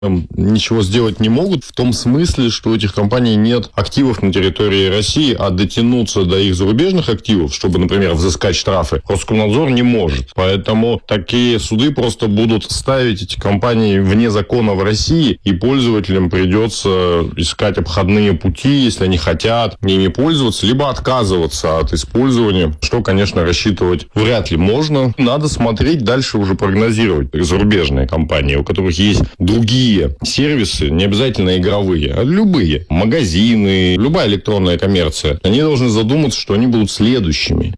ничего сделать не могут, в том смысле, что у этих компаний нет активов на территории России, а дотянуться до их зарубежных активов, чтобы, например, взыскать штрафы, Роскомнадзор не может. Поэтому такие суды просто будут ставить эти компании вне закона в России, и пользователям придется искать обходные пути, если они хотят ими пользоваться, либо отказываться от использования, что, конечно, рассчитывать вряд ли можно. Надо смотреть дальше, уже прогнозировать зарубежные компании, у которых есть другие сервисы, не обязательно игровые, а любые. Магазины, любая электронная коммерция. Они должны задуматься, что они будут следующими.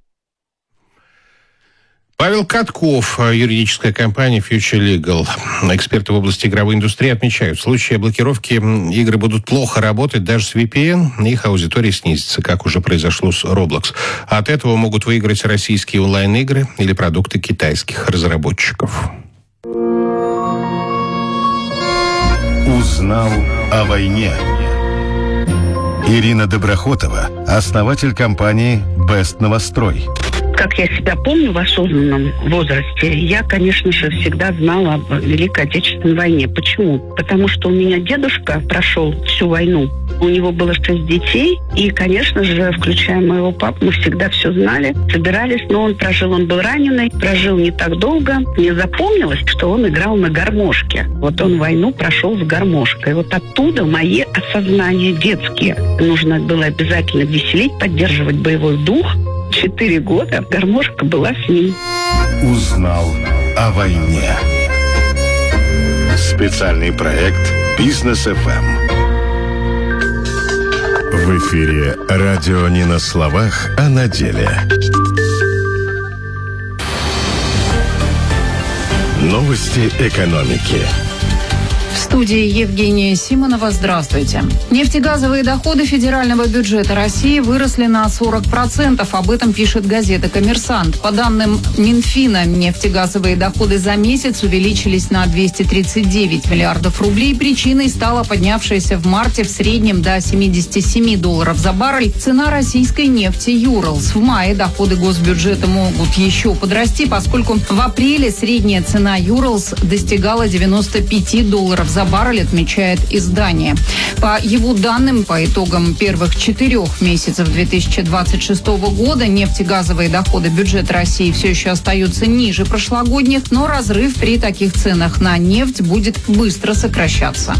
Павел Катков, юридическая компания Future Legal. Эксперты в области игровой индустрии отмечают, в случае блокировки игры будут плохо работать даже с VPN, их аудитория снизится, как уже произошло с Roblox. От этого могут выиграть российские онлайн-игры или продукты китайских разработчиков. Узнал о войне. Ирина Доброхотова, основатель компании «Бест Новострой». Как я себя помню в осознанном возрасте, я, конечно же, всегда знала о Великой Отечественной войне. Почему? Потому что у меня дедушка прошел всю войну. У него было 6 детей. И, конечно же, включая моего папу, мы всегда все знали, собирались. Но он был раненый, прожил не так долго. Мне запомнилось, что он играл на гармошке. Вот он войну прошел с гармошкой. Вот оттуда мои осознания детские. Нужно было обязательно веселить, поддерживать боевой дух. 4 года гармошка была с ним. Узнал о войне. Специальный проект «Бизнес ФМ». В эфире радио не на словах, а на деле. Новости экономики. В студии Евгения Симонова. Здравствуйте. Нефтегазовые доходы федерального бюджета России выросли на 40%. Об этом пишет газета «Коммерсант». По данным Минфина, нефтегазовые доходы за месяц увеличились на 239 миллиардов рублей. Причиной стала поднявшаяся в марте в среднем до $77 за баррель цена российской нефти «Юралс». В мае доходы госбюджета могут еще подрасти, поскольку в апреле средняя цена «Юралс» достигала $95 за баррель, отмечает издание. По его данным, по итогам первых 4 месяцев 2026 года нефтегазовые доходы бюджета России все еще остаются ниже прошлогодних, но разрыв при таких ценах на нефть будет быстро сокращаться.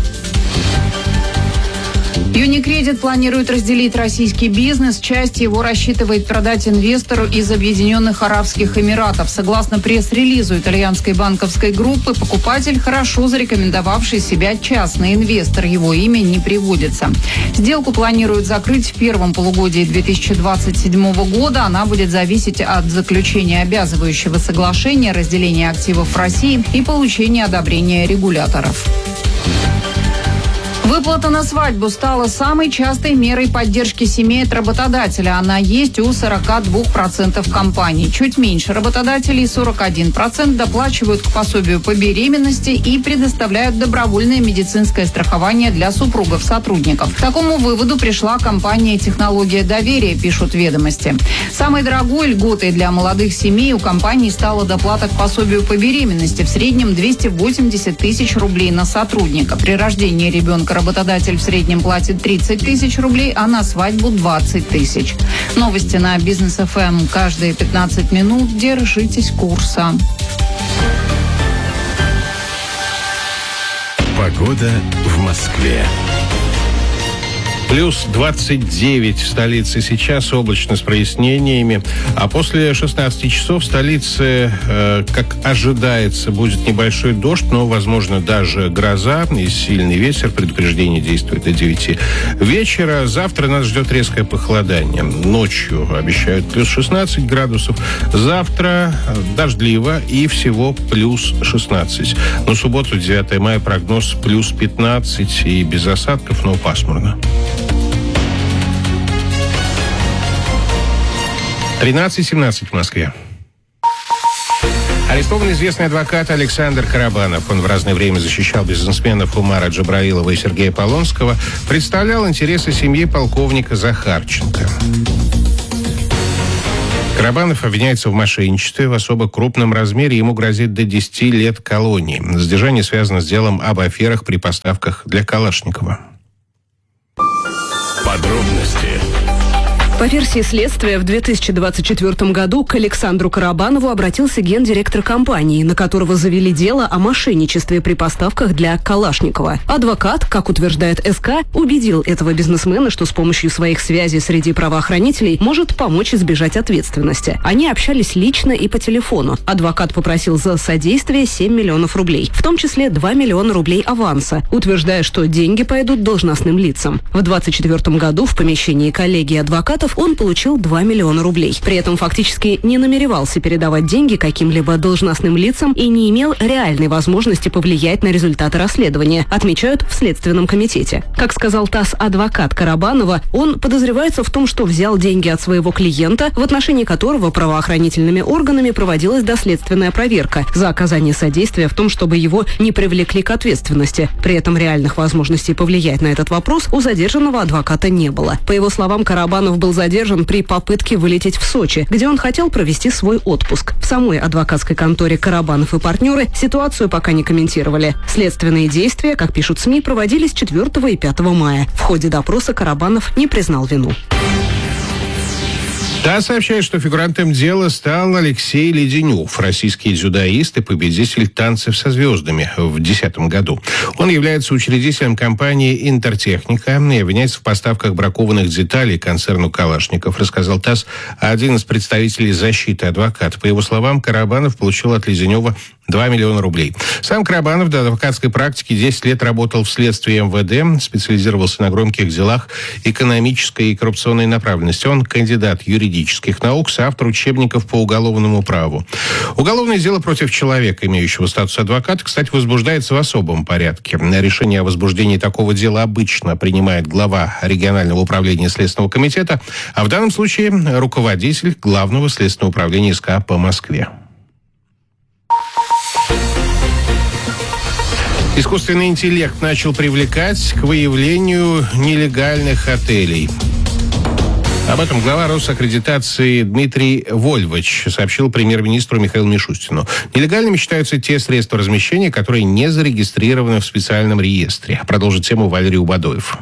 Юникредит планирует разделить российский бизнес. Часть его рассчитывает продать инвестору из Объединенных Арабских Эмиратов. Согласно пресс-релизу итальянской банковской группы, покупатель, хорошо зарекомендовавший себя частный инвестор. Его имя не приводится. Сделку планируют закрыть в первом полугодии 2027 года. Она будет зависеть от заключения обязывающего соглашения, разделения активов в России и получения одобрения регуляторов. Выплата на свадьбу стала самой частой мерой поддержки семей от работодателя. Она есть у 42% компаний. Чуть меньше работодателей, 41%, доплачивают к пособию по беременности и предоставляют добровольное медицинское страхование для супругов сотрудников. К такому выводу пришла компания «Технология доверия», пишут «Ведомости». Самой дорогой льготой для молодых семей у компании стала доплата к пособию по беременности. В среднем 280 тысяч рублей на сотрудника. При рождении ребенка работодатель в среднем платит 30 тысяч рублей, а на свадьбу 20 тысяч. Новости на Бизнес ФМ каждые 15 минут. Держитесь курса. Погода в Москве. Плюс 29 в столице сейчас, облачно с прояснениями. А после 16 часов в столице, как ожидается, будет небольшой дождь, но, возможно, даже гроза и сильный ветер. Предупреждение действует до 9 вечера. Завтра нас ждет резкое похолодание. Ночью обещают плюс 16 градусов. Завтра дождливо и всего плюс 16. На субботу, 9 мая, прогноз плюс 15 и без осадков, но пасмурно. 13:17 в Москве. Арестован известный адвокат Александр Карабанов. Он в разное время защищал бизнесменов Умара Джабраилова и Сергея Полонского, представлял интересы семьи полковника Захарченко. Карабанов обвиняется в мошенничестве в особо крупном размере. Ему грозит до 10 лет колонии. Задержание связано с делом об аферах при поставках для Калашникова. Подробности. По версии следствия, в 2024 году к Александру Карабанову обратился гендиректор компании, на которого завели дело о мошенничестве при поставках для Калашникова. Адвокат, как утверждает СК, убедил этого бизнесмена, что с помощью своих связей среди правоохранителей может помочь избежать ответственности. Они общались лично и по телефону. Адвокат попросил за содействие 7 миллионов рублей, в том числе 2 миллиона рублей аванса, утверждая, что деньги пойдут должностным лицам. В 2024 году в помещении коллегии адвокатов он получил 2 миллиона рублей. При этом фактически не намеревался передавать деньги каким-либо должностным лицам и не имел реальной возможности повлиять на результаты расследования, отмечают в Следственном комитете. Как сказал ТАСС адвокат Карабанова, он подозревается в том, что взял деньги от своего клиента, в отношении которого правоохранительными органами проводилась доследственная проверка за оказание содействия в том, чтобы его не привлекли к ответственности. При этом реальных возможностей повлиять на этот вопрос у задержанного адвоката не было. По его словам, Карабанов был задержан при попытке вылететь в Сочи, где он хотел провести свой отпуск. В самой адвокатской конторе «Карабанов и партнеры» ситуацию пока не комментировали. Следственные действия, как пишут СМИ, проводились 4 и 5 мая. В ходе допроса Карабанов не признал вину. ТАСС сообщает, что фигурантом дела стал Алексей Леденев, российский дзюдоист и победитель танцев со звездами в 2010 году. Он является учредителем компании «Интертехника» и обвиняется в поставках бракованных деталей концерну «Калашников», рассказал ТАСС один из представителей защиты, адвокат. По его словам, Карабанов получил от Леденева 2 миллиона рублей. Сам Карабанов до адвокатской практики 10 лет работал в следствии МВД, специализировался на громких делах экономической и коррупционной направленности. Он кандидат юридических наук, соавтор учебников по уголовному праву. Уголовное дело против человека, имеющего статус адвоката, кстати, возбуждается в особом порядке. Решение о возбуждении такого дела обычно принимает глава регионального управления Следственного комитета, а в данном случае руководитель Главного следственного управления СК по Москве. Искусственный интеллект начал привлекать к выявлению нелегальных отелей. Об этом глава Росаккредитации Дмитрий Вольвач сообщил премьер-министру Михаилу Мишустину. Нелегальными считаются те средства размещения, которые не зарегистрированы в специальном реестре. Продолжит тему Валерий Убадоев.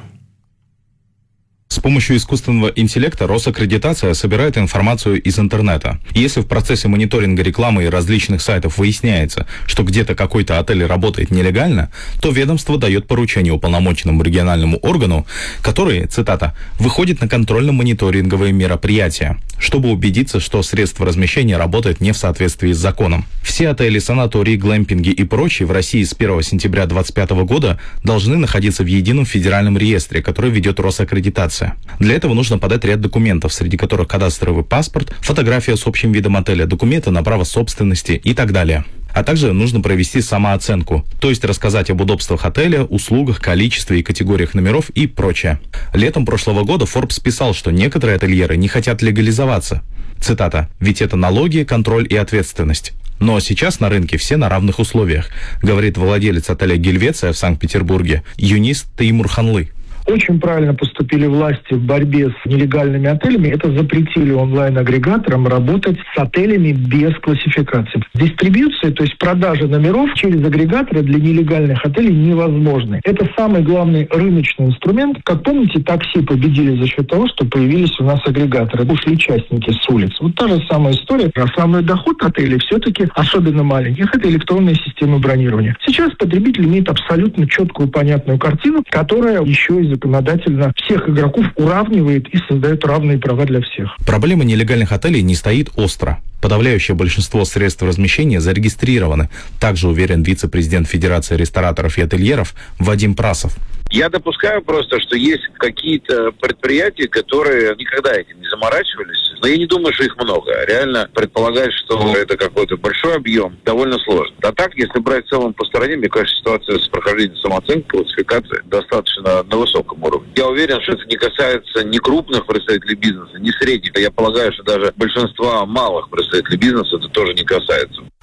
С помощью искусственного интеллекта Росаккредитация собирает информацию из интернета. Если в процессе мониторинга рекламы и различных сайтов выясняется, что где-то какой-то отель работает нелегально, то ведомство дает поручение уполномоченному региональному органу, который, цитата, «выходит на контрольно-мониторинговые мероприятия, чтобы убедиться, что средство размещения работает не в соответствии с законом». Все отели, санатории, глэмпинги и прочие в России с 1 сентября 2025 года должны находиться в едином федеральном реестре, который ведет Росаккредитация. Для этого нужно подать ряд документов, среди которых кадастровый паспорт, фотография с общим видом отеля, документы на право собственности и так далее. А также нужно провести самооценку, то есть рассказать об удобствах отеля, услугах, количестве и категориях номеров и прочее. Летом прошлого года Forbes писал, что некоторые ательеры не хотят легализоваться. Цитата, «ведь это налоги, контроль и ответственность». Но сейчас на рынке все на равных условиях, говорит владелец отеля «Гельвеция» в Санкт-Петербурге Юнис Теймурханлы. Очень правильно поступили власти в борьбе с нелегальными отелями. Это запретили онлайн-агрегаторам работать с отелями без классификации. Дистрибьюция, то есть продажа номеров через агрегаторы для нелегальных отелей невозможны. Это самый главный рыночный инструмент. Как помните, такси победили за счет того, что появились у нас агрегаторы. Ушли частники с улиц. Вот та же самая история. Основной доход отелей все-таки, особенно маленьких, это электронные системы бронирования. Сейчас потребитель имеет абсолютно четкую, понятную картину, которая еще и законодательно всех игроков уравнивает и создает равные права для всех. Проблема нелегальных отелей не стоит остро. Подавляющее большинство средств размещения зарегистрированы, также уверен вице-президент Федерации рестораторов и ательеров Вадим Прасов. Я допускаю просто, что есть какие-то предприятия, которые никогда этим не заморачивались, но я не думаю, что их много. Реально предполагать, что это какой-то большой объем, довольно сложно. А так, если брать в целом по стране, мне кажется, ситуация с прохождением самооценки, классификации достаточно на высоком уровне. Я уверен, что это не касается ни крупных представителей бизнеса, ни средних. Я полагаю, что даже большинства малых представителей бизнеса это тоже не касается.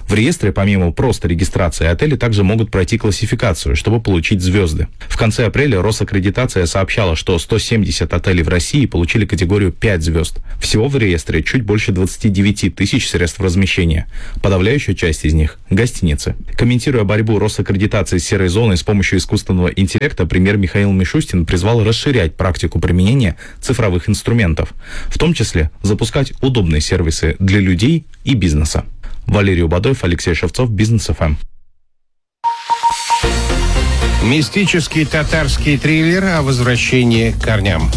В реестре, помимо просто регистрации, отели также могут пройти классификацию, чтобы получить звезды. В конце апреля Росаккредитация сообщала, что 170 отелей в России получили категорию 5 звезд. Всего в реестре чуть больше 29 тысяч средств размещения. Подавляющая часть из них – гостиницы. Комментируя борьбу Росаккредитации с серой зоной с помощью искусственного интеллекта, премьер Михаил Мишустин призвал расширять практику применения цифровых инструментов, в том числе запускать удобные сервисы для людей и бизнеса. Валерий Убадоев, Алексей Шевцов, Бизнес ФМ. Мистический татарский триллер о возвращении к корням.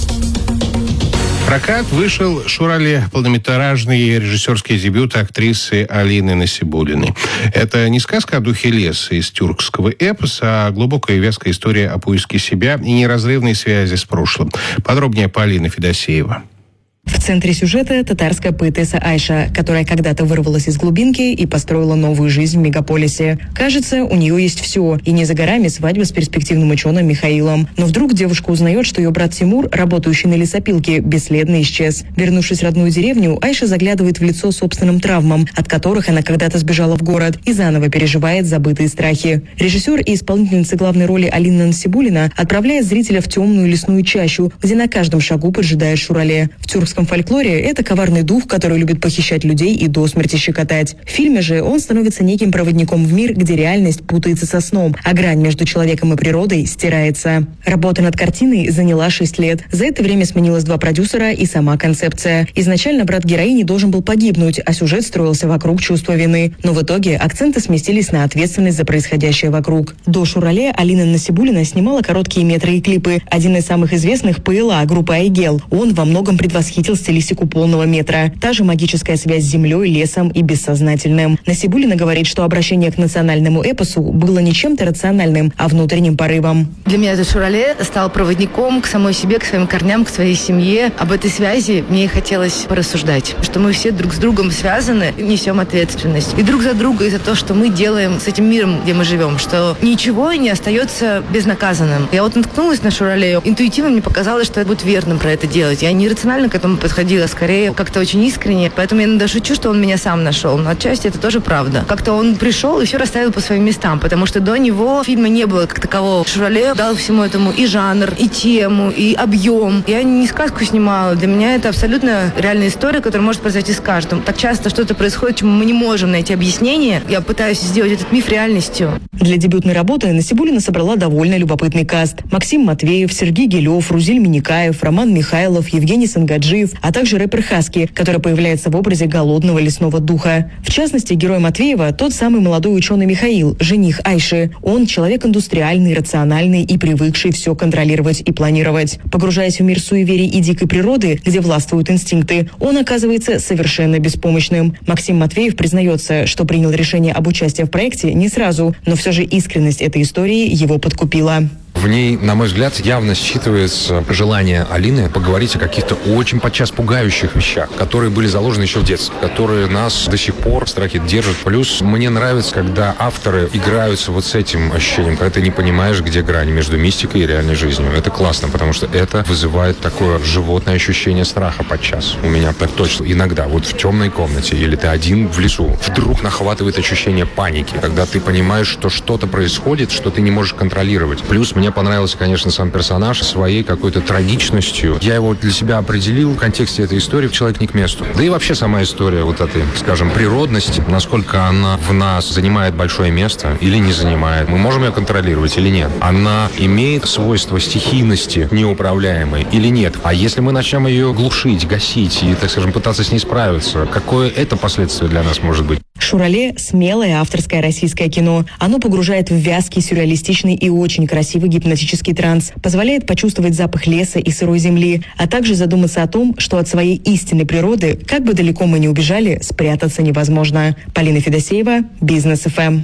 В прокат вышел «Шурале», полнометражный режиссерский дебют актрисы Алины Насибуллиной. Это не сказка о духе леса из тюркского эпоса, а глубокая и вязкая история о поиске себя и неразрывной связи с прошлым. Подробнее Полина Федосеева. В центре сюжета татарская поэтесса Айша, которая когда-то вырвалась из глубинки и построила новую жизнь в мегаполисе. Кажется, у нее есть все, и не за горами свадьба с перспективным ученым Михаилом. Но вдруг девушка узнает, что ее брат Тимур, работающий на лесопилке, бесследно исчез. Вернувшись в родную деревню, Айша заглядывает в лицо собственным травмам, от которых она когда-то сбежала в город, и заново переживает забытые страхи. Режиссер и исполнительница главной роли Алина Насибуллина отправляет зрителя в темную лесную чащу, где на каждом шагу поджидает Шурале. В тюркском фольклоре это коварный дух, который любит похищать людей и до смерти щекотать. В фильме же он становится неким проводником в мир, где реальность путается со сном, а грань между человеком и природой стирается. Работа над картиной заняла 6 лет. За это время сменилось 2 продюсера и сама концепция. Изначально брат героини должен был погибнуть, а сюжет строился вокруг чувства вины. Но в итоге акценты сместились на ответственность за происходящее вокруг. До Шурале Алина Насибуллина снимала короткие метры и клипы. Один из самых известных — ПЛА, группа Айгел. Он во многом предвосхитил стилистику полного метра. Та же магическая связь с землей, лесом и бессознательным. Насибуллина говорит, что обращение к национальному эпосу было не чем-то рациональным, а внутренним порывом. Для меня этот Шурале стал проводником к самой себе, к своим корням, к своей семье. Об этой связи мне и хотелось порассуждать, что мы все друг с другом связаны, несем ответственность. И друг за друга, и за то, что мы делаем с этим миром, где мы живем, что ничего не остается безнаказанным. Я вот наткнулась на Шурале, интуитивно мне показалось, что будет верным про это делать. Я не рационально к этому подходила, скорее как-то очень искренне. Поэтому я иногда шучу, что он меня сам нашел. Но отчасти это тоже правда. Как-то он пришел и все расставил по своим местам, потому что до него фильма не было как такового. Шурале дал всему этому и жанр, и тему, и объем. Я не сказку снимала. Для меня это абсолютно реальная история, которая может произойти с каждым. Так часто что-то происходит, чему мы не можем найти объяснение. Я пытаюсь сделать этот миф реальностью. Для дебютной работы Насибуллина собрала довольно любопытный каст. Максим Матвеев, Сергей Гелев, Рузиль Миникаев, Роман Михайлов, Евгений Сангаджиев, а также рэпер Хаски, который появляется в образе голодного лесного духа. В частности, герой Матвеева – тот самый молодой ученый Михаил, жених Айши. Он человек индустриальный, рациональный и привыкший все контролировать и планировать. Погружаясь в мир суеверий и дикой природы, где властвуют инстинкты, он оказывается совершенно беспомощным. Максим Матвеев признается, что принял решение об участии в проекте не сразу, но все же искренность этой истории его подкупила. В ней, на мой взгляд, явно считывается желание Алины поговорить о каких-то очень подчас пугающих вещах, которые были заложены еще в детстве, которые нас до сих пор в страхе держат. Плюс мне нравится, когда авторы играются вот с этим ощущением, когда ты не понимаешь, где грань между мистикой и реальной жизнью. Это классно, потому что это вызывает такое животное ощущение страха подчас. У меня так точно иногда, вот в темной комнате, или ты один в лесу, вдруг нахватывает ощущение паники, когда ты понимаешь, что что-то происходит, что ты не можешь контролировать. Плюс мне понравился, конечно, сам персонаж своей какой-то трагичностью. Я его для себя определил в контексте этой истории в «Человек не к месту». Да и вообще сама история вот этой, скажем, природности, насколько она в нас занимает большое место или не занимает. Мы можем ее контролировать или нет? Она имеет свойство стихийности неуправляемой или нет? А если мы начнем ее глушить, гасить и, так скажем, пытаться с ней справиться, какое это последствие для нас может быть? «Шурале» — смелое авторское российское кино. Оно погружает в вязкий, сюрреалистичный и очень красивый гипнотический транс, позволяет почувствовать запах леса и сырой земли, а также задуматься о том, что от своей истинной природы, как бы далеко мы ни убежали, спрятаться невозможно. Полина Федосеева, Бизнес ФМ.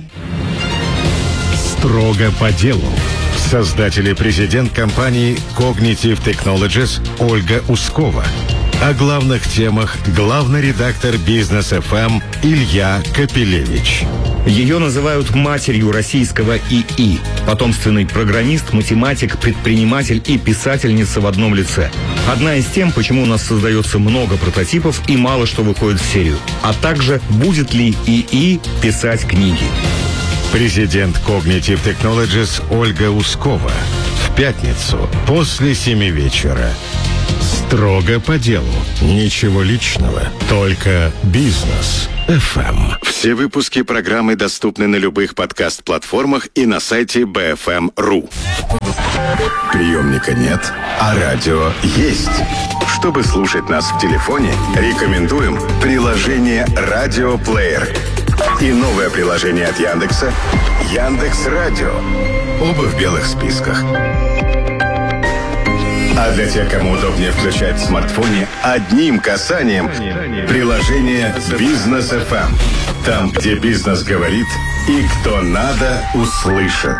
Строго по делу. Создатель и президент компании Cognitive Technologies Ольга Ускова. О главных темах главный редактор «Бизнес ФМ» Илья Капелевич. Ее называют матерью российского ИИ. Потомственный программист, математик, предприниматель и писательница в одном лице. Одна из тем, почему у нас создается много прототипов и мало что выходит в серию. А также, будет ли ИИ писать книги. Президент Cognitive Technologies Ольга Ускова. В пятницу после 7 вечера. Строго по делу. Ничего личного. Только бизнес. ФМ. Все выпуски программы доступны на любых подкаст-платформах и на сайте BFM.ru. Приемника нет, а радио есть. Чтобы слушать нас в телефоне, рекомендуем приложение «Радиоплеер». И новое приложение от Яндекса «Яндекс.Радио». Оба в белых списках. А для тех, кому удобнее включать в смартфоне одним касанием, приложение «Бизнес ФМ». Там, где бизнес говорит и кто надо, услышит.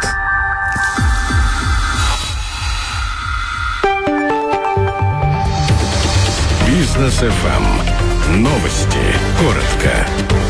Бизнес ФМ. Новости. Коротко.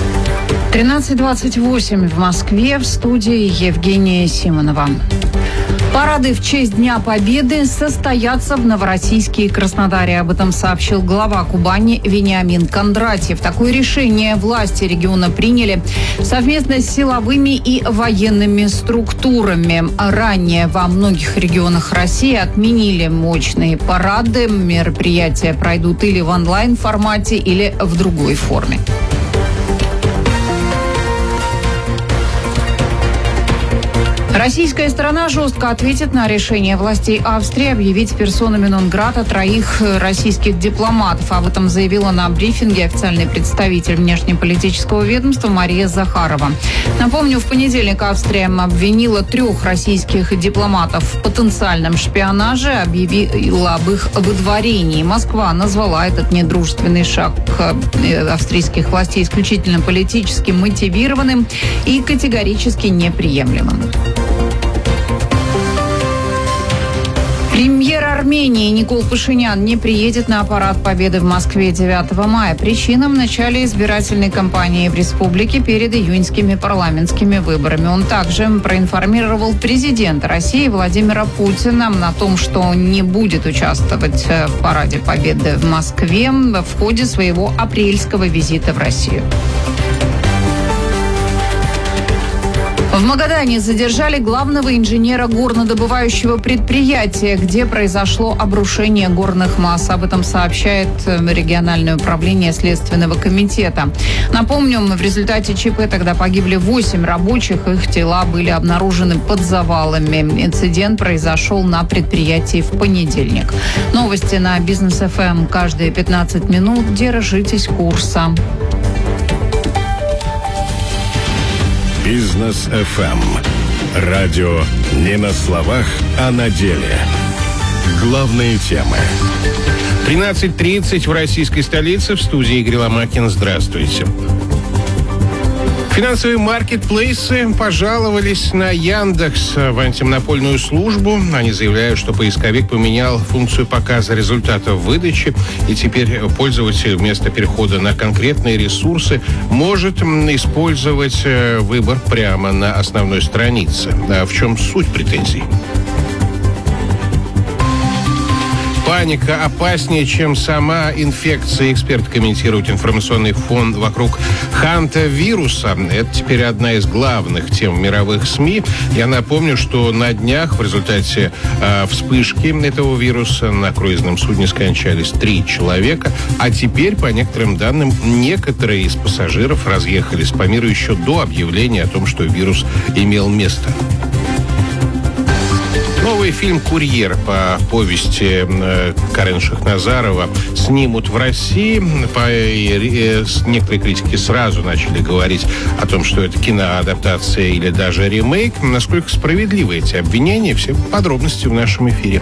13:28 в Москве, в студии Евгения Симонова. Парады в честь Дня Победы состоятся в Новороссийске и Краснодаре. Об этом сообщил глава Кубани Вениамин Кондратьев. Такое решение власти региона приняли совместно с силовыми и военными структурами. Ранее во многих регионах России отменили мощные парады. Мероприятия пройдут или в онлайн-формате, или в другой форме. Российская сторона жестко ответит на решение властей Австрии объявить персонами нон-грата 3 российских дипломатов. Об этом заявила на брифинге официальный представитель внешнеполитического ведомства Мария Захарова. Напомню, в понедельник Австрия обвинила 3 российских дипломатов в потенциальном шпионаже, объявила об их выдворении. Москва назвала этот недружественный шаг австрийских властей исключительно политически мотивированным и категорически неприемлемым. Премьер Армении Никол Пашинян не приедет на парад Победы в Москве 9 мая. Причина в начале избирательной кампании в республике перед июньскими парламентскими выборами. Он также проинформировал президента России Владимира Путина о том, что он не будет участвовать в параде Победы в Москве в ходе своего апрельского визита в Россию. В Магадане задержали главного инженера горнодобывающего предприятия, где произошло обрушение горных масс. Об этом сообщает региональное управление Следственного комитета. Напомню, в результате ЧП тогда погибли 8 рабочих. Их тела были обнаружены под завалами. Инцидент произошел на предприятии в понедельник. Новости на Бизнес ФМ каждые 15 минут. Держитесь курса. Бизнес ФМ. Радио не на словах, а на деле. Главные темы. 13:30 в российской столице. В студии Игорь Ломакин. Здравствуйте. Финансовые маркетплейсы пожаловались на Яндекс в антимонопольную службу. Они заявляют, что поисковик поменял функцию показа результатов выдачи, и теперь пользователь вместо перехода на конкретные ресурсы может использовать выбор прямо на основной странице. А в чем суть претензий? Паника опаснее, чем сама инфекция. Эксперт комментирует информационный фон вокруг хантавируса. Это теперь одна из главных тем в мировых СМИ. Я напомню, что на днях в результате вспышки этого вируса на круизном судне скончались 3 человека. А теперь, по некоторым данным, некоторые из пассажиров разъехались по миру еще до объявления о том, что вирус имел место. Новый фильм «Курьер» по повести Карен Шахназарова снимут в России. Некоторые критики сразу начали говорить о том, что это киноадаптация или даже ремейк. Насколько справедливы эти обвинения? Все подробности в нашем эфире.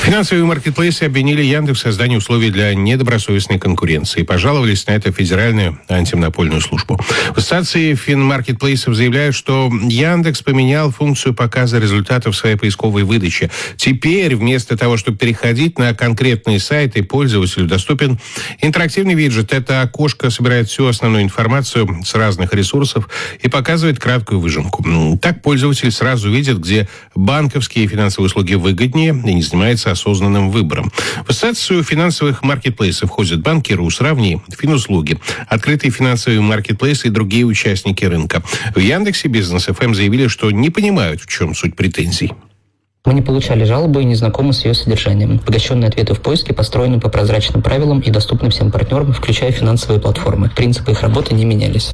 Финансовые маркетплейсы обвинили Яндекс в создании условий для недобросовестной конкуренции и пожаловались на это в Федеральную антимонопольную службу. В ассоциации финмаркетплейсов заявляют, что Яндекс поменял функцию показа результатов своей поисковой выдачи. Теперь вместо того, чтобы переходить на конкретные сайты, пользователю доступен интерактивный виджет. Это окошко собирает всю основную информацию с разных ресурсов и показывает краткую выжимку. Так пользователь сразу видит, где банковские и финансовые услуги выгоднее и не занимается осознанным выбором. В ассоциацию финансовых маркетплейсов входят Банкиру, Сравни, Финуслуги, открытые финансовые маркетплейсы и другие участники рынка. В Яндексе Бизнес ФМ заявили, что не понимают, в чем суть претензий. Мы не получали жалобы и не знакомы с ее содержанием. Обогащенные ответы в поиске построены по прозрачным правилам и доступны всем партнерам, включая финансовые платформы. Принципы их работы не менялись.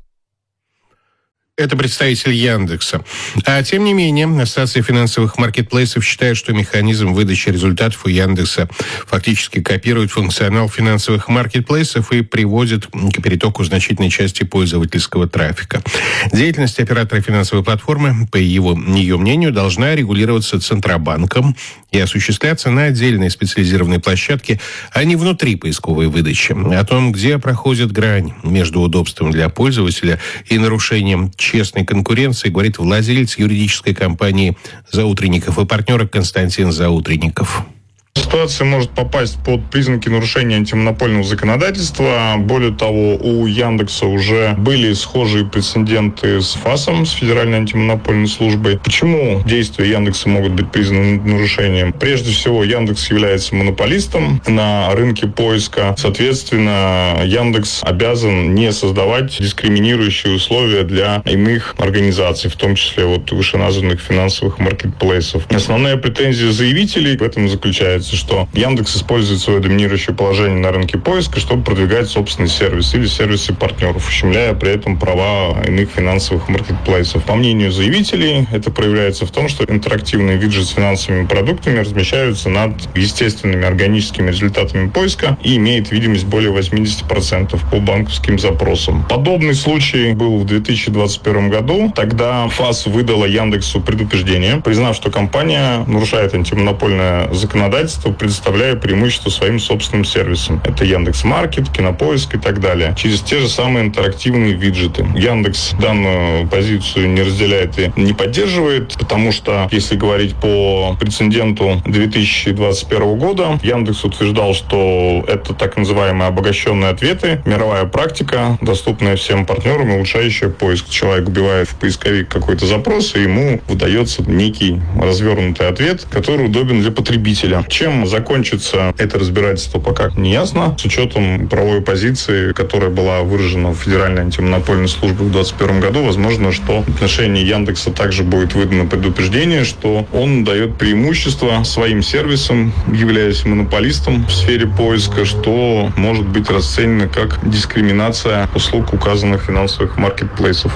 Это представитель Яндекса. А тем не менее, Ассоциация финансовых маркетплейсов считает, что механизм выдачи результатов у Яндекса фактически копирует функционал финансовых маркетплейсов и приводит к перетоку значительной части пользовательского трафика. Деятельность оператора финансовой платформы, по ее мнению, должна регулироваться Центробанком и осуществляться на отдельной специализированной площадке, а не внутри поисковой выдачи. О том, где проходит грань между удобством для пользователя и нарушением честной конкуренции, говорит владелец юридической компании «Заутренников» и партнера Константин Заутренников. Ситуация может попасть под признаки нарушения антимонопольного законодательства. Более того, у Яндекса уже были схожие прецеденты с ФАСом, с Федеральной антимонопольной службой. Почему действия Яндекса могут быть признаны нарушением? Прежде всего, Яндекс является монополистом на рынке поиска. Соответственно, Яндекс обязан не создавать дискриминирующие условия для иных организаций, в том числе вышеназванных финансовых маркетплейсов. Основная претензия заявителей в этом заключается, что Яндекс использует свое доминирующее положение на рынке поиска, чтобы продвигать собственный сервис или сервисы партнеров, ущемляя при этом права иных финансовых маркетплейсов. По мнению заявителей, это проявляется в том, что интерактивные виджеты с финансовыми продуктами размещаются над естественными органическими результатами поиска и имеет видимость более 80% по банковским запросам. Подобный случай был в 2021 году. Тогда ФАС выдала Яндексу предупреждение, признав, что компания нарушает антимонопольное законодательство, предоставляя преимущество своим собственным сервисам. Это Яндекс.Маркет, Кинопоиск и так далее. Через те же самые интерактивные виджеты. Яндекс данную позицию не разделяет и не поддерживает, потому что, если говорить по прецеденту 2021 года, Яндекс утверждал, что это так называемые обогащенные ответы, мировая практика, доступная всем партнерам и улучшающая поиск. Человек вбивает в поисковик какой-то запрос, и ему выдается некий развернутый ответ, который удобен для потребителя. Чем закончится это разбирательство, пока не ясно. С учетом правовой позиции, которая была выражена в Федеральной антимонопольной службе в 2021 году, возможно, что в отношении Яндекса также будет выдано предупреждение, что он дает преимущество своим сервисам, являясь монополистом в сфере поиска, что может быть расценено как дискриминация услуг указанных финансовых маркетплейсов.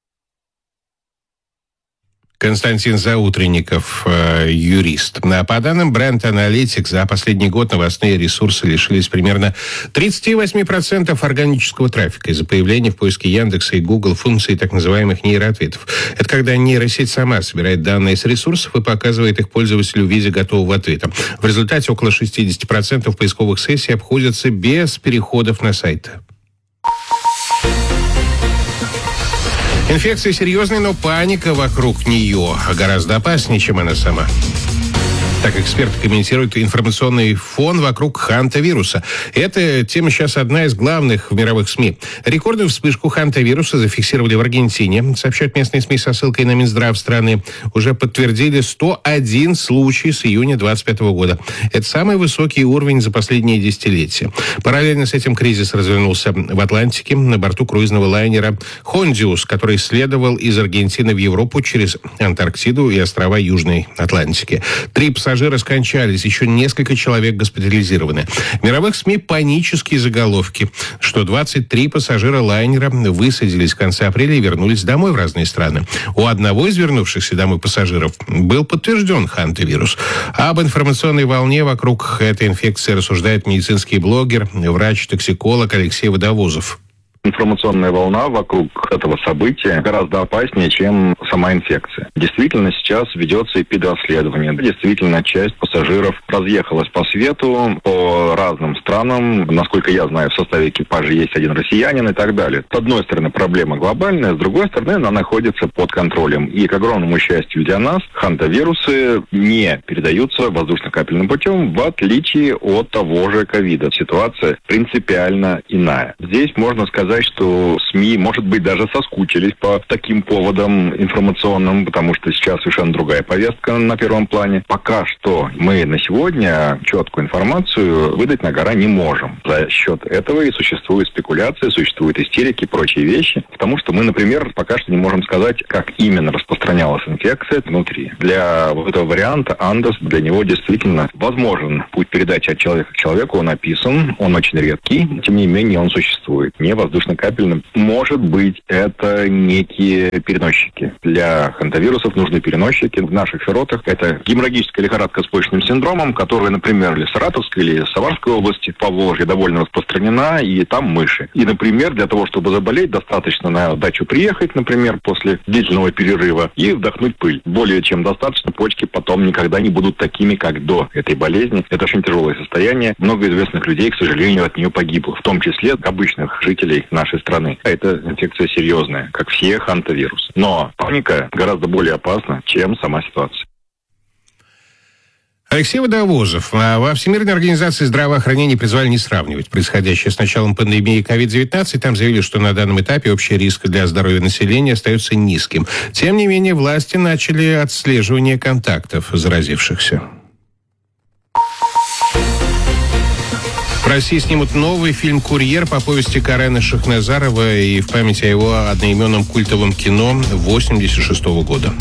Константин Заутренников, юрист. По данным Brand Analytics, за последний год новостные ресурсы лишились примерно 38% органического трафика из-за появления в поиске Яндекса и Google функции так называемых нейроответов. Это когда нейросеть сама собирает данные с ресурсов и показывает их пользователю в виде готового ответа. В результате около 60% поисковых сессий обходятся без переходов на сайты. Инфекция серьезная, но паника вокруг нее гораздо опаснее, чем она сама. Так эксперты комментируют информационный фон вокруг хантавируса. Эта тема сейчас одна из главных в мировых СМИ. Рекордную вспышку хантавируса зафиксировали в Аргентине. Сообщают местные СМИ со ссылкой на Минздрав страны. Уже подтвердили 101 случай с июня 2025 года. Это самый высокий уровень за последние десятилетия. Параллельно с этим кризис развернулся в Атлантике на борту круизного лайнера «Хондиус», который следовал из Аргентины в Европу через Антарктиду и острова Южной Атлантики. 3 пассажира скончались, еще несколько человек госпитализированы. В мировых СМИ панические заголовки, что 23 пассажира лайнера высадились в конце апреля и вернулись домой в разные страны. У одного из вернувшихся домой пассажиров был подтвержден хантавирус. Об информационной волне вокруг этой инфекции рассуждает медицинский блогер, врач-токсиколог Алексей Водовозов. Информационная волна вокруг этого события гораздо опаснее, чем сама инфекция. Действительно, сейчас ведется эпидрасследование. Действительно, часть пассажиров разъехалась по свету, по разным странам. Насколько я знаю, в составе экипажа есть один россиянин и так далее. С одной стороны, проблема глобальная, с другой стороны, она находится под контролем. И, к огромному счастью для нас, хантавирусы не передаются воздушно-капельным путем, в отличие от того же ковида. Ситуация принципиально иная. Здесь можно сказать, что СМИ, может быть, даже соскучились по таким поводам информационным, потому что сейчас совершенно другая повестка на первом плане. Пока что мы на сегодня четкую информацию выдать на гора не можем. За счет этого и существуют спекуляции, существуют истерики и прочие вещи, потому что мы, например, пока что не можем сказать, как именно распространялась инфекция внутри. Для вот этого варианта Андес, для него действительно возможен путь передачи от человека к человеку, он описан, он очень редкий, тем не менее он существует. Не воздушно-капельным. Может быть, это некие переносчики. Для хантавирусов нужны переносчики. В наших широтах это геморрагическая лихорадка с почечным синдромом, которая, например, в Саратовской или Самарской области, Поволжье, довольно распространена, и там мыши. И, например, для того, чтобы заболеть, достаточно на дачу приехать, например, после длительного перерыва и вдохнуть пыль. Более чем достаточно, почки потом никогда не будут такими, как до этой болезни. Это очень тяжелое состояние. Много известных людей, к сожалению, от нее погибло, в том числе обычных жителей нашей страны. Эта инфекция серьезная, как все хантавирусы. Но паника гораздо более опасна, чем сама ситуация. Алексей Водовозов. Во Всемирной организации здравоохранения призвали не сравнивать происходящее с началом пандемии COVID-19. Там заявили, что на данном этапе общий риск для здоровья населения остается низким. Тем не менее, власти начали отслеживание контактов заразившихся. В России снимут новый фильм «Курьер» по повести Карена Шахназарова и в память о его одноименном культовом кино 1986 года.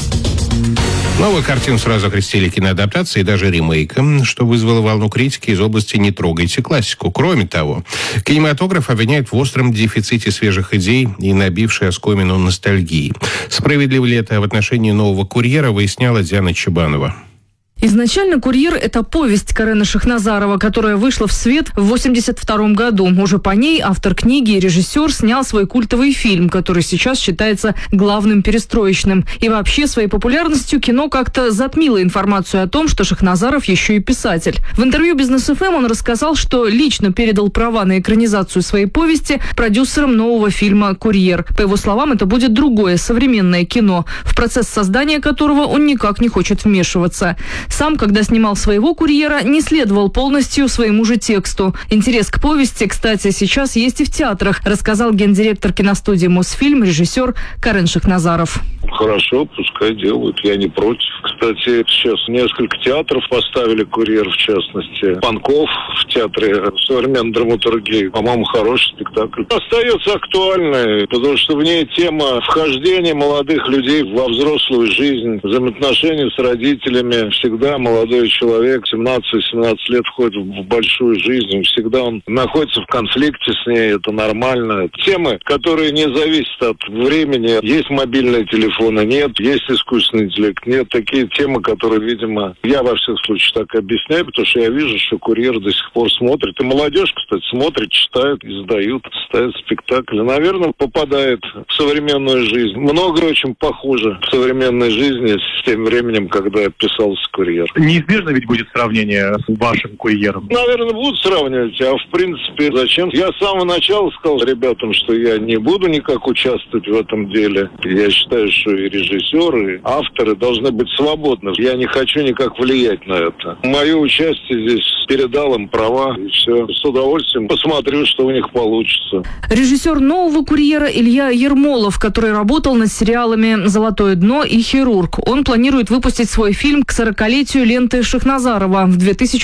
Новую картину сразу окрестили киноадаптацией и даже ремейком, что вызвало волну критики из области «Не трогайте классику». Кроме того, кинематограф обвиняют в остром дефиците свежих идей и набившей оскомину ностальгии. Справедливо ли это в отношении нового «Курьера», выясняла Диана Чебанова. Изначально «Курьер» — это повесть Карена Шахназарова, которая вышла в свет в 1982 году. Уже по ней автор книги и режиссер снял свой культовый фильм, который сейчас считается главным перестроечным. И вообще своей популярностью кино как-то затмило информацию о том, что Шахназаров еще и писатель. В интервью «Бизнес ФМ» он рассказал, что лично передал права на экранизацию своей повести продюсерам нового фильма «Курьер». По его словам, это будет другое современное кино, в процесс создания которого он никак не хочет вмешиваться. Сам, когда снимал своего «Курьера», не следовал полностью своему же тексту. Интерес к повести, кстати, сейчас есть и в театрах, рассказал гендиректор киностудии «Мосфильм», режиссер Карен Шахназаров. Хорошо, пускай делают, я не против. Кстати, сейчас несколько театров поставили «Курьер», в частности. Панков в театре современной драматургии. По-моему, хороший спектакль. Остается актуальной, потому что в ней тема вхождения молодых людей во взрослую жизнь, взаимоотношения с родителями. Всегда молодой человек, 17-18 лет, входит в большую жизнь. Всегда он находится в конфликте с ней, это нормально. Темы, которые не зависят от времени. Есть мобильные телефоны, нет. Есть искусственный интеллект, нет. Такие темы, которые, видимо, я во всех случаях так объясняю, потому что я вижу, что «Курьер» до сих пор смотрит. И молодежь, кстати, смотрит, читает, издают, ставят спектакли. Наверное, попадает в современную жизнь. Много очень похоже в современной жизни с тем временем, когда писался «Курьер». Неизбежно ведь будет сравнение с вашим «Курьером». Наверное, будут сравнивать, а в принципе зачем? Я с самого начала сказал ребятам, что я не буду никак участвовать в этом деле. Я считаю, что и режиссеры, и авторы должны быть свободны. Я не хочу никак влиять на это. Мое участие здесь передал им права, и все. С удовольствием посмотрю, что у них получится. Режиссер нового «Курьера» Илья Ермолов, который работал над сериалами «Золотое дно» и «Хирург». Он планирует выпустить свой фильм к 40-летию ленты Шахназарова в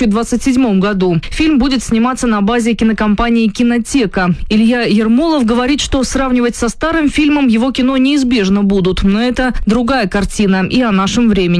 2027 году. Фильм будет сниматься на базе кинокомпании «Кинотека». Илья Ермолов говорит, что сравнивать со старым фильмом его кино неизбежно будут, но это другая картина и о нашем времени.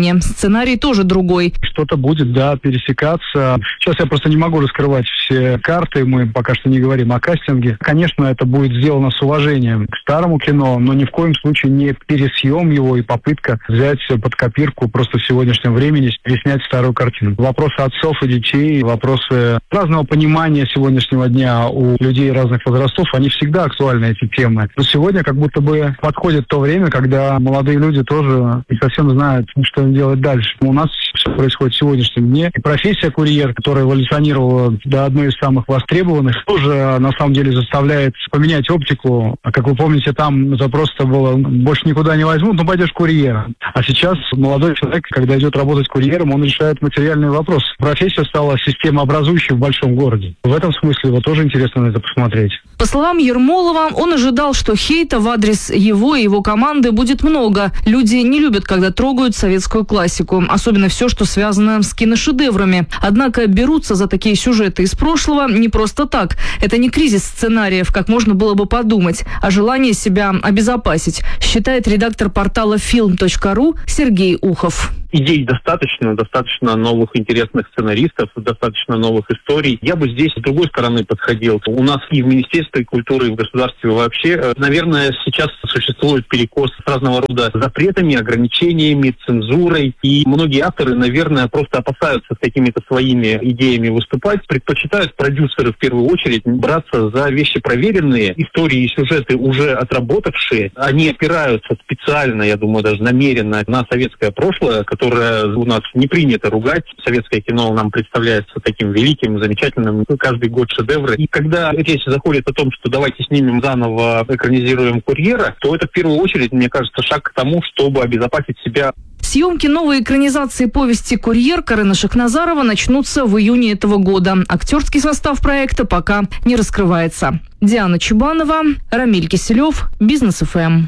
времени. Сценарий тоже другой. Что-то будет, да, пересекаться. Сейчас я просто не могу раскрывать все карты, мы пока что не говорим о кастинге. Конечно, это будет сделано с уважением к старому кино, но ни в коем случае не пересъем его и попытка взять под копирку просто в сегодняшнем времени переснять старую картину. Вопросы отцов и детей, вопросы разного понимания сегодняшнего дня у людей разных возрастов, они всегда актуальны, эти темы. Но сегодня как будто бы подходит то время, когда молодые люди тоже не совсем знают, что им делать дальше. У нас все происходит в сегодняшнем дне. И профессия курьер, которая эволюционировала до одной из самых востребованных, тоже на самом деле заставляет поменять оптику. А как вы помните, там это просто было больше никуда не возьмут, но пойдешь курьером. А сейчас молодой человек, когда идет работать курьером, он решает материальный вопрос. Профессия стала системообразующей в большом городе. В этом смысле вот тоже интересно на это посмотреть. По словам Ермолова, он ожидал, что хейта в адрес его и его команды будет много. Люди не любят, когда трогают советскую классику, особенно все, что связано с киношедеврами. Однако берутся за такие сюжеты из прошлого не просто так. Это не кризис сценариев, как можно было бы подумать, а желание себя обезопасить, считает редактор портала film.ru Сергей Ухов. Идей достаточно новых интересных сценаристов, достаточно новых историй. Я бы здесь с другой стороны подходил. У нас и в Министерстве культуры, и в государстве вообще, наверное, сейчас существует перекос с разного рода запретами, ограничениями, цензурой. И многие авторы, наверное, просто опасаются с какими-то своими идеями выступать. Предпочитают продюсеры в первую очередь браться за вещи проверенные, истории и сюжеты уже отработавшие. Они опираются специально, я думаю, даже намеренно на советское прошлое, которое у нас не принято ругать. Советское кино нам представляется таким великим, замечательным, каждый год шедевры. И когда речь заходит о том, что давайте снимем заново, экранизируем «Курьера», то это в первую очередь, мне кажется, шаг к тому, чтобы обезопасить себя. Съемки новой экранизации повести «Курьер» Карена Шахназарова начнутся в июне этого года. Актерский состав проекта пока не раскрывается. Диана Чубанова, Рамиль Киселев, Бизнес ФМ.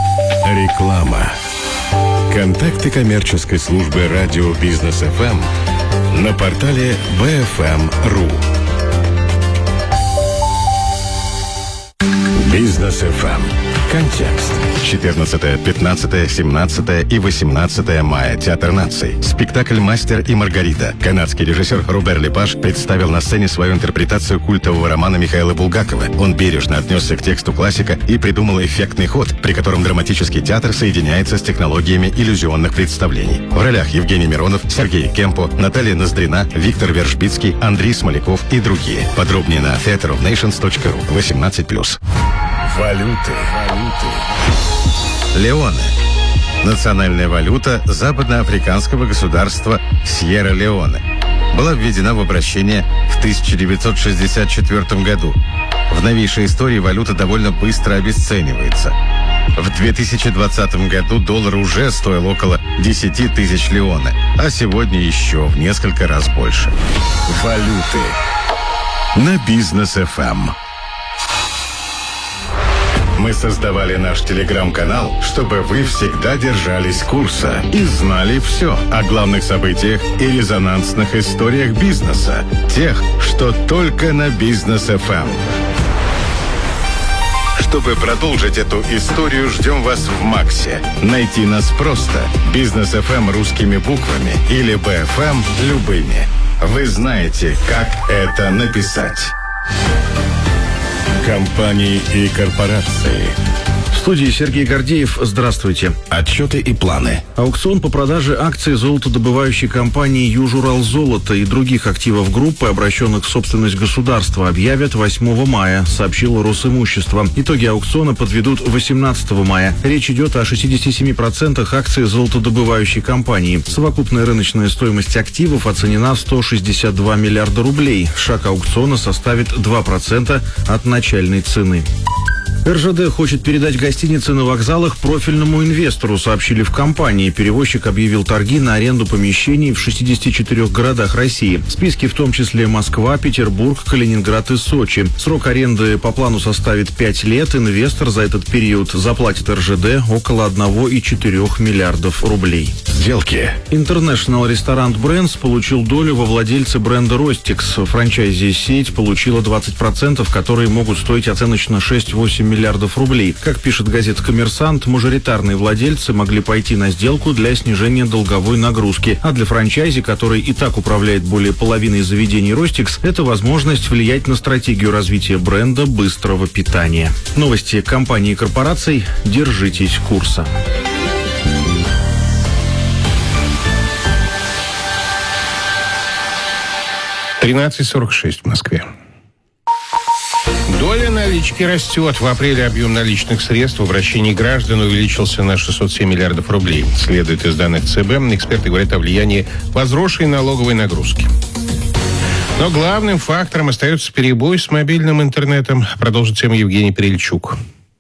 Реклама. Контакты коммерческой службы радио Бизнес ФМ на портале bfm.ru. Бизнес ФМ. Контекст. 14, 15, 17 и 18 мая. Театр наций. Спектакль «Мастер и Маргарита». Канадский режиссер Робер Лепаш представил на сцене свою интерпретацию культового романа Михаила Булгакова. Он бережно отнесся к тексту классика и придумал эффектный ход, при котором драматический театр соединяется с технологиями иллюзионных представлений. В ролях Евгений Миронов, Сергей Кемпо, Наталья Ноздрина, Виктор Вершбицкий, Андрей Смоляков и другие. Подробнее на theaterofnations.ru. 18+. Валюты. Леоне. Национальная валюта западноафриканского государства Сьерра-Леоне. Была введена в обращение в 1964 году. В новейшей истории валюта довольно быстро обесценивается. В 2020 году доллар уже стоил около 10 тысяч леоне, а сегодня еще в несколько раз больше. Валюты. На Бизнес ФМ. Мы создавали наш телеграм-канал, чтобы вы всегда держались курса и знали все о главных событиях и резонансных историях бизнеса. Тех, что только на Бизнес ФМ. Чтобы продолжить эту историю, ждем вас в Максе. Найти нас просто. Бизнес ФМ русскими буквами или БФМ любыми. Вы знаете, как это написать. Компании и корпорации. В студии Сергей Гордеев. Здравствуйте. Отчеты и планы. Аукцион по продаже акций золотодобывающей компании «Южуралзолото» и других активов группы, обращенных в собственность государства, объявят 8 мая, сообщило Росимущество. Итоги аукциона подведут 18 мая. Речь идет о 67% акций золотодобывающей компании. Совокупная рыночная стоимость активов оценена в 162 миллиарда рублей. Шаг аукциона составит 2% от начальной цены. РЖД хочет передать гостиницы на вокзалах профильному инвестору, сообщили в компании. Перевозчик объявил торги на аренду помещений в 64 городах России. В списке в том числе Москва, Петербург, Калининград и Сочи. Срок аренды по плану составит 5 лет. Инвестор за этот период заплатит РЖД около 1,4 миллиардов рублей. сделки. International Restaurant Brands получил долю во владельце бренда Rostix. Франчайзи-сеть получила 20%, которые могут стоить оценочно 6-8 миллиардов рублей. Как пишет газета «Коммерсант», мажоритарные владельцы могли пойти на сделку для снижения долговой нагрузки. А для франчайзи, который и так управляет более половиной заведений Rostix, это возможность влиять на стратегию развития бренда быстрого питания. Новости компаний и корпораций. Держитесь курса. «13:46 в Москве. Доля налички растет. В апреле объем наличных средств в обращении граждан увеличился на 607 миллиардов рублей. Следует из данных ЦБ. Эксперты говорят о влиянии возросшей налоговой нагрузки. Но главным фактором остается перебой с мобильным интернетом. Продолжит тему Евгений Перельчук.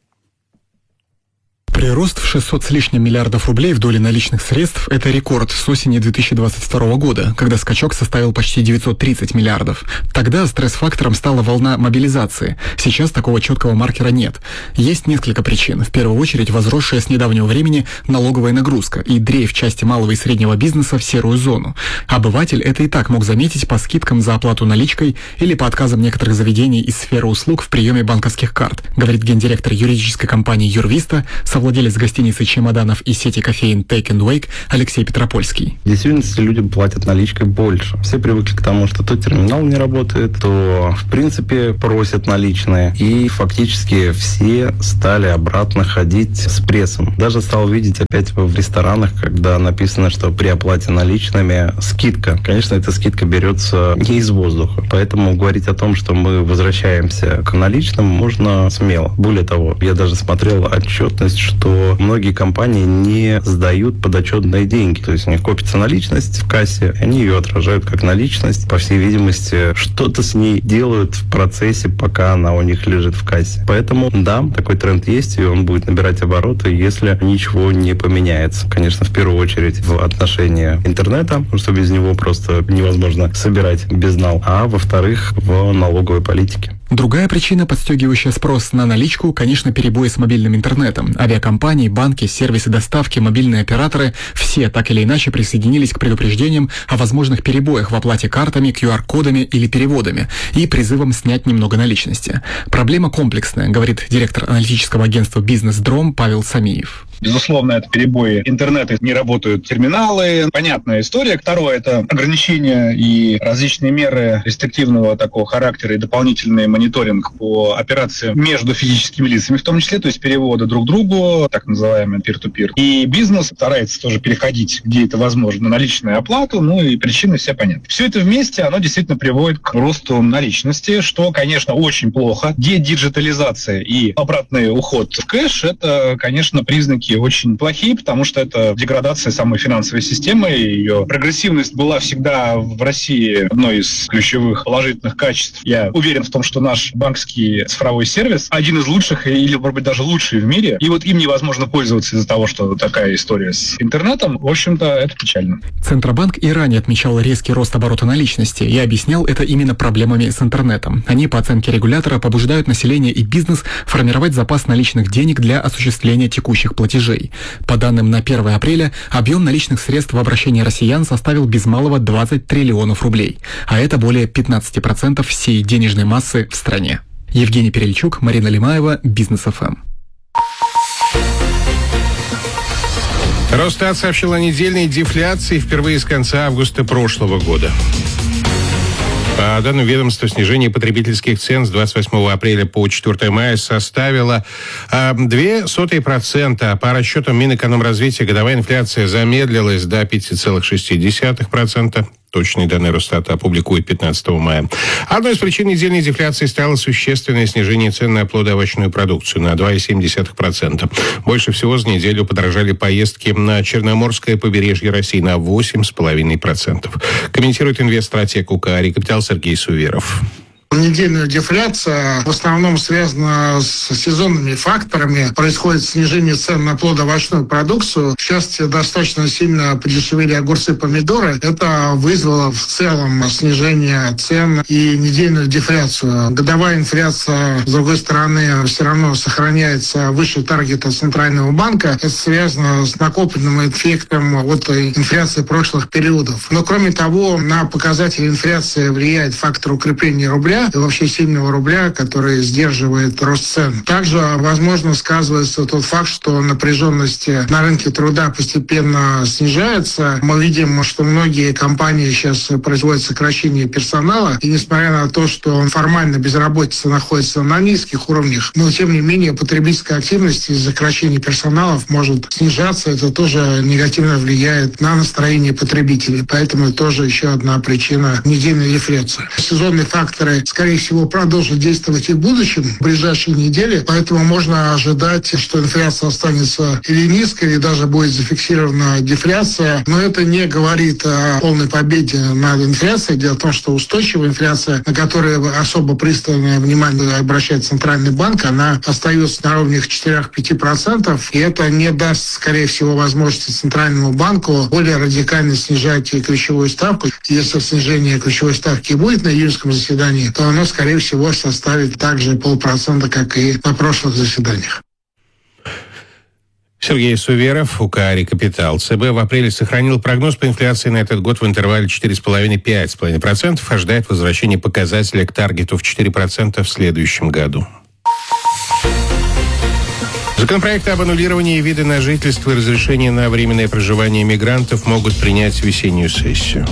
Прирост в 600 с лишним миллиардов рублей в доле наличных средств – это рекорд с осени 2022 года, когда скачок составил почти 930 миллиардов. Тогда стресс-фактором стала волна мобилизации. Сейчас такого четкого маркера нет. Есть несколько причин. В первую очередь, возросшая с недавнего времени налоговая нагрузка и дрейф части малого и среднего бизнеса в серую зону. Обыватель это и так мог заметить по скидкам за оплату наличкой или по отказам некоторых заведений из сферы услуг в приеме банковских карт, говорит гендиректор юридической компании «Юрвиста», совладелец гостиницы «Чемоданов» и сети кофеин «Take and Wake» Алексей Петропольский. В действительности люди платят наличкой больше. Все привыкли к тому, что то терминал не работает, то, в принципе, просят наличные. И фактически все стали обратно ходить с прессом. Даже стал видеть опять в ресторанах, когда написано, что при оплате наличными скидка. Конечно, эта скидка берется не из воздуха. Поэтому говорить о том, что мы возвращаемся к наличным, можно смело. Более того, я даже смотрел отчетность, что многие компании не сдают подотчетные деньги. То есть у них копится наличность в кассе, они ее отражают как наличность. По всей видимости, что-то с ней делают в процессе, пока она у них лежит в кассе. Поэтому, да, такой тренд есть, и он будет набирать обороты, если ничего не поменяется. Конечно, в первую очередь в отношении интернета, потому что без него просто невозможно собирать безнал. А во-вторых, в налоговой политике. Другая причина, подстегивающая спрос на наличку, конечно, перебои с мобильным интернетом. Авиакомпании, банки, сервисы доставки, мобильные операторы – все так или иначе присоединились к предупреждениям о возможных перебоях в оплате картами, QR-кодами или переводами и призывам снять немного наличности. Проблема комплексная, говорит директор аналитического агентства «Бизнес-Дром» Павел Самиев. Безусловно, это перебои интернета, не работают терминалы. Понятная история. Второе – это ограничения и различные меры рестриктивного такого характера и дополнительный мониторинг по операциям между физическими лицами, в том числе, то есть переводы друг другу, так называемый peer-to-peer. И бизнес старается тоже переходить, где это возможно, на наличную оплату, ну и причины все понятны. Все это вместе, оно действительно приводит к росту наличности, что, конечно, очень плохо. Дедиджитализация и обратный уход в кэш – это, конечно, признаки очень плохие, потому что это деградация самой финансовой системы. Ее прогрессивность была всегда в России одной из ключевых положительных качеств. Я уверен в том, что наш банковский цифровой сервис один из лучших или, может быть, даже лучший в мире. И вот им невозможно пользоваться из-за того, что такая история с интернетом. В общем-то, это печально. Центробанк и ранее отмечал резкий рост оборота наличности и объяснял это именно проблемами с интернетом. Они, по оценке регулятора, побуждают население и бизнес формировать запас наличных денег для осуществления текущих платежей. По данным на 1 апреля, объем наличных средств в обращении россиян составил без малого 20 триллионов рублей, а это более 15% всей денежной массы в стране. Евгений Перельчук, Марина Лимаева, Бизнес-ФМ. Росстат сообщил о недельной дефляции впервые с конца августа прошлого года. По данным ведомства, снижение потребительских цен с 28 апреля по 4 мая составило 0,02%. По расчетам Минэкономразвития годовая инфляция замедлилась до 5,6%. Точные данные Росстата опубликуют 15 мая. Одной из причин недельной дефляции стало существенное снижение цен на плодоовощную продукцию на 2,7%. Больше всего за неделю подорожали поездки на Черноморское побережье России на 8,5%. Комментирует инвестстратег УК «Рекапитал» Сергей Суверов. Недельная дефляция в основном связана с сезонными факторами. Происходит снижение цен на плодоовощную продукцию. В частности, достаточно сильно подешевели огурцы и помидоры. Это вызвало в целом снижение цен и недельную дефляцию. Годовая инфляция, с другой стороны, все равно сохраняется выше таргета Центрального банка. Это связано с накопленным эффектом от инфляции прошлых периодов. Но, кроме того, на показатели инфляции влияет фактор укрепления рубля и вообще сильного рубля, который сдерживает рост цен. Также, возможно, сказывается тот факт, что напряженность на рынке труда постепенно снижается. Мы видим, что многие компании сейчас производят сокращение персонала, и несмотря на то, что формально безработица находится на низких уровнях, но тем не менее потребительская активность из-за сокращения персоналов может снижаться. Это тоже негативно влияет на настроение потребителей. Поэтому тоже еще одна причина недельной дефляции. Сезонные факторы, скорее всего, продолжат действовать и в будущем, в ближайшие недели. Поэтому можно ожидать, что инфляция останется или низкой, или даже будет зафиксирована дефляция. Но это не говорит о полной победе над инфляцией. Дело в том, что устойчивая инфляция, на которую особо пристальное внимание обращает Центральный банк, она остается на уровне 4-5%. И это не даст, скорее всего, возможности Центральному банку более радикально снижать ключевую ставку. Если снижение ключевой ставки будет на июньском заседании, то оно, скорее всего, составит также 0,5%, как и на прошлых заседаниях. Сергей Суверов, УК «Рекапитал». ЦБ в апреле сохранил прогноз по инфляции на этот год в интервале 4,5-5,5%, ожидает возвращения показателя к таргету в 4% в следующем году. Законопроекты об аннулировании вида на жительство и разрешении на временное проживание мигрантов могут принять в весеннюю сессию.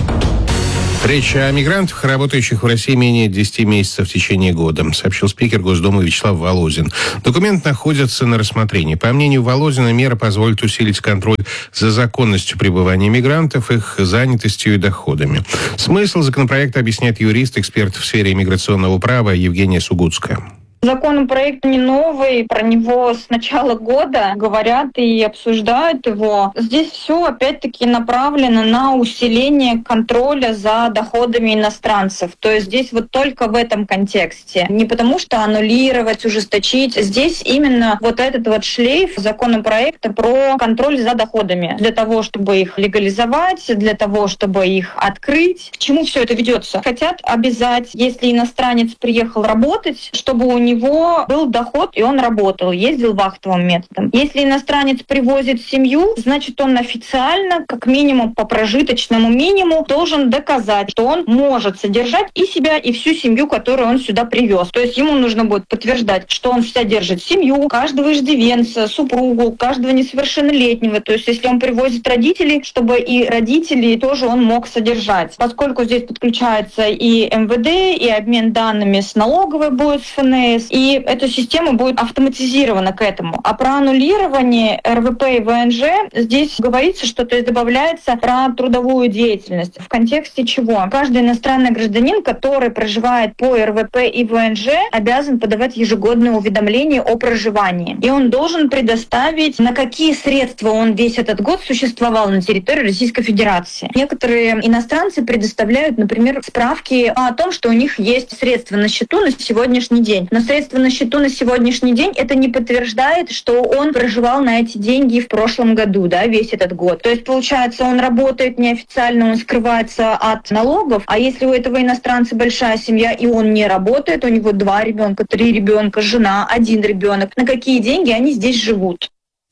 Речь о мигрантах, работающих в России менее 10 месяцев в течение года, сообщил спикер Госдумы Вячеслав Володин. Документ находится на рассмотрении. По мнению Володина, мера позволит усилить контроль за законностью пребывания мигрантов, их занятостью и доходами. Смысл законопроекта объясняет юрист, эксперт в сфере иммиграционного права Евгения Сугутская. Законопроект не новый, про него с начала года говорят и обсуждают его. Здесь все опять-таки направлено на усиление контроля за доходами иностранцев. То есть здесь вот только в этом контексте. Не потому что аннулировать, ужесточить. Здесь именно вот этот вот шлейф законопроекта про контроль за доходами. Для того, чтобы их легализовать, для того, чтобы их открыть. К чему все это ведется? Хотят обязать, если иностранец приехал работать, чтобы у него был доход, и он работал, ездил вахтовым методом. Если иностранец привозит семью, значит, он официально, как минимум по прожиточному минимуму, должен доказать, что он может содержать и себя, и всю семью, которую он сюда привез. То есть ему нужно будет подтверждать, что он содержит семью, каждого иждивенца, супругу, каждого несовершеннолетнего. То есть если он привозит родителей, чтобы и родителей тоже он мог содержать. Поскольку здесь подключается и МВД, и обмен данными с налоговой будет, с ФНС, и эта система будет автоматизирована к этому. А про аннулирование РВП и ВНЖ здесь говорится, что то есть добавляется про трудовую деятельность. В контексте чего? Каждый иностранный гражданин, который проживает по РВП и ВНЖ, обязан подавать ежегодное уведомление о проживании. И он должен предоставить, на какие средства он весь этот год существовал на территории Российской Федерации. Некоторые иностранцы предоставляют, например, справки о том, что у них есть средства на счету на сегодняшний день. Но средства на счету на сегодняшний день это не подтверждает, что он проживал на эти деньги в прошлом году, да, весь этот год. То есть, получается, он работает неофициально, он скрывается от налогов, а если у этого иностранца большая семья и он не работает, у него 2 ребенка, 3 ребенка, жена, 1 ребенок, на какие деньги они здесь живут?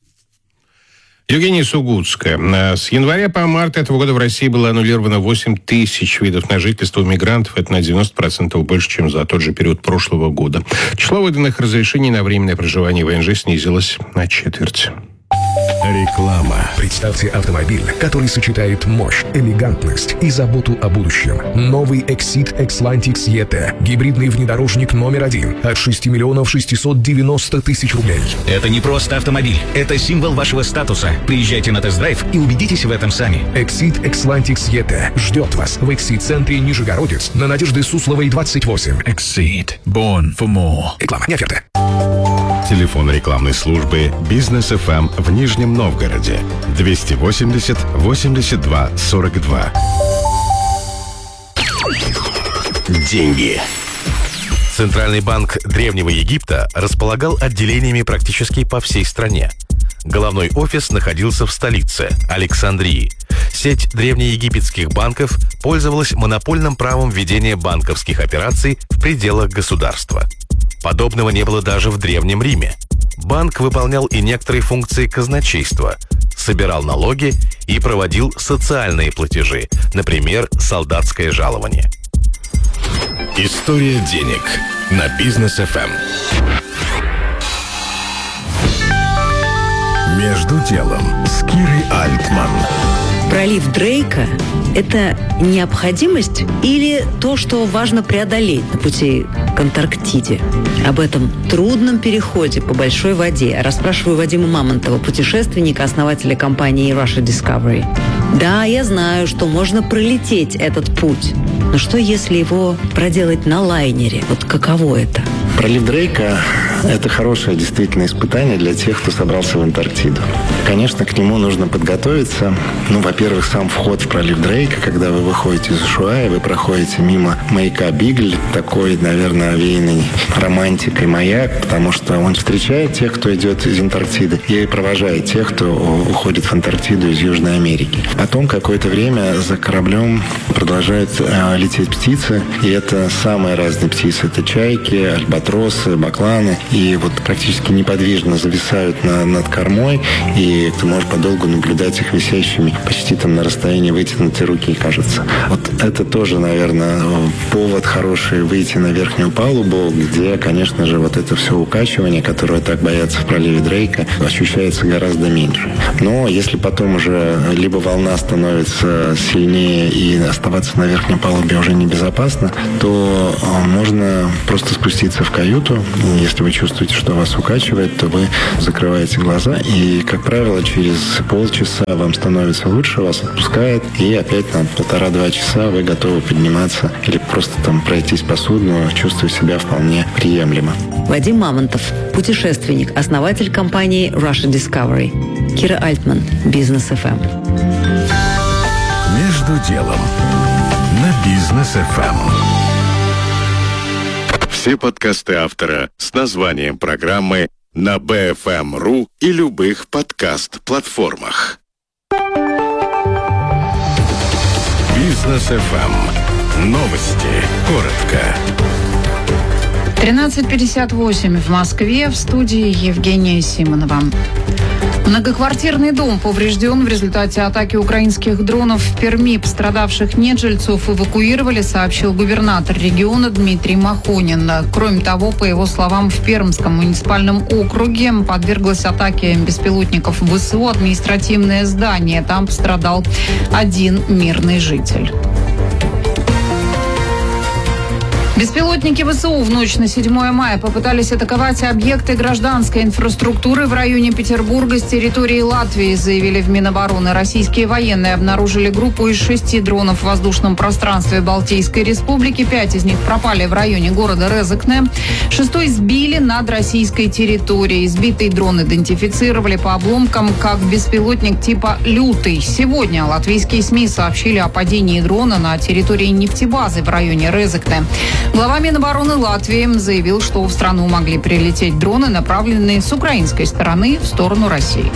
Евгения Сугутская. С января по март этого года в России было аннулировано 8 тысяч видов на жительство у мигрантов. Это на 90% больше, чем за тот же период прошлого года. Число выданных разрешений на временное проживание в ВНЖ снизилось на 1/4. Реклама. Представьте автомобиль, который сочетает мощь, элегантность и заботу о будущем. Новый Exit Xlantic ET. Гибридный внедорожник номер 1 от 6 миллионов 690 тысяч рублей. Это не просто автомобиль. Это символ вашего статуса. Приезжайте на тест-драйв и убедитесь в этом сами. Exit Xlantic ET ждет вас в Exit-центре Нижегородец на Надежды Сусловой, 28. Exit. Born for more. Реклама не оферта. Телефон рекламной службы «Бизнес ФМ» в Нижнем Новгороде 280 82 42. Деньги. Центральный банк Древнего Египта располагал отделениями практически по всей стране. Головной офис находился в столице – Александрии. Сеть древнеегипетских банков пользовалась монопольным правом ведения банковских операций в пределах государства. Подобного не было даже в Древнем Риме. Банк выполнял и некоторые функции казначейства, собирал налоги и проводил социальные платежи, например, солдатское жалование. История денег на Бизнес ФМ. Между делом с Кирой Альтман. Пролив Дрейка – это необходимость или то, что важно преодолеть на пути к Антарктиде? Об этом трудном переходе по большой воде расспрашиваю Вадима Мамонтова, путешественника, основателя компании Russia Discovery. Да, я знаю, что можно пролететь этот путь, но что, если его проделать на лайнере? Вот каково это? Пролив Дрейка – это хорошее действительно испытание для тех, кто собрался в Антарктиду. Конечно, к нему нужно подготовиться. Во-первых, сам вход в пролив Дрейка, когда вы выходите из Усhuaia, вы проходите мимо маяка Бигль, такой, наверное, овеянный романтикой маяк, потому что он встречает тех, кто идет из Антарктиды, и провожает тех, кто уходит в Антарктиду из Южной Америки. Потом какое-то время за кораблем продолжают лететь птицы, и это самые разные птицы. Это чайки, альбатросы, бакланы, и вот практически неподвижно зависают над кормой, и ты можешь подолгу наблюдать их висящими почти там на расстоянии вытянутой руки, кажется. Вот это тоже, наверное, повод хороший выйти на верхнюю палубу, где, конечно же, вот это все укачивание, которое так боятся в проливе Дрейка, ощущается гораздо меньше. Но если потом уже либо волна становится сильнее и оставаться на верхней палубе уже небезопасно, то можно просто спуститься в каюту. Если вы чувствуете, что вас укачивает, то вы закрываете глаза, и, как правило, через полчаса вам становится лучше, вас отпускает, и опять на 1,5-2 часа вы готовы подниматься или просто там пройтись по судну, чувствуя себя вполне приемлемо. Вадим Мамонтов, путешественник, основатель компании Russia Discovery. Кира Альтман, Бизнес ФМ. Между делом на Бизнес ФМ. Все подкасты автора с названием программы на BFM.ru и любых подкаст-платформах. Бизнес ФМ. Новости. Коротко. 13:58 в Москве. В студии Евгения Симонова. Многоквартирный дом поврежден в результате атаки украинских дронов в Перми. Пострадавших нет, жильцов эвакуировали, сообщил губернатор региона Дмитрий Махонин. Кроме того, по его словам, в Пермском муниципальном округе подверглось атаке беспилотников ВСУ административное здание. Там пострадал один мирный житель. Беспилотники ВСУ в ночь на 7 мая попытались атаковать объекты гражданской инфраструктуры в районе Петербурга с территории Латвии, заявили в Минобороны. Российские военные обнаружили группу из 6 дронов в воздушном пространстве Балтийской республики. 5 из них пропали в районе города Резекне. 6-й сбили над российской территорией. Сбитый дрон идентифицировали по обломкам как беспилотник типа «Лютый». Сегодня латвийские СМИ сообщили о падении дрона на территории нефтебазы в районе Резекне. Глава Минобороны Латвии заявил, что в страну могли прилететь дроны, направленные с украинской стороны в сторону России.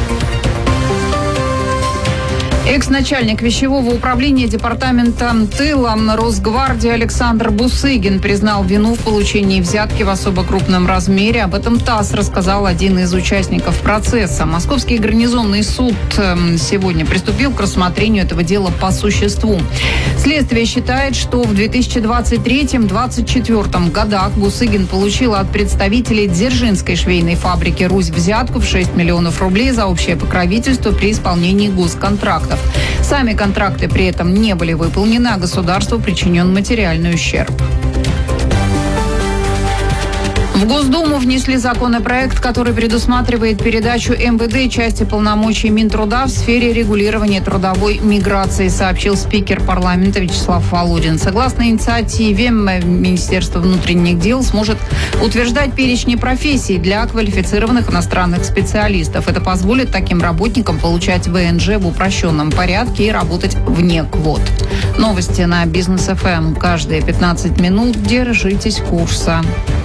Экс-начальник вещевого управления департамента тыла Росгвардии Александр Бусыгин признал вину в получении взятки в особо крупном размере. Об этом ТАСС рассказал один из участников процесса. Московский гарнизонный суд сегодня приступил к рассмотрению этого дела по существу. Следствие считает, что в 2023-2024 годах Бусыгин получил от представителей Дзержинской швейной фабрики «Русь» взятку в 6 миллионов рублей за общее покровительство при исполнении госконтрактов. Сами контракты при этом не были выполнены, а государству причинен материальный ущерб. В Госдуму внесли законопроект, который предусматривает передачу МВД части полномочий Минтруда в сфере регулирования трудовой миграции, сообщил спикер парламента Вячеслав Володин. Согласно инициативе, Министерство внутренних дел сможет утверждать перечни профессий для квалифицированных иностранных специалистов. Это позволит таким работникам получать ВНЖ в упрощенном порядке и работать вне квот. Новости на Бизнес ФМ. Каждые 15 минут держитесь курса.